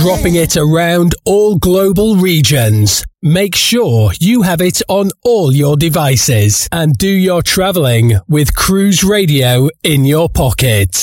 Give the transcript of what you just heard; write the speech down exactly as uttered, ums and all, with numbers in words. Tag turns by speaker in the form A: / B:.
A: dropping it around all global regions. Make sure you have it on all your devices and do your traveling with Cruise Radio in your pocket.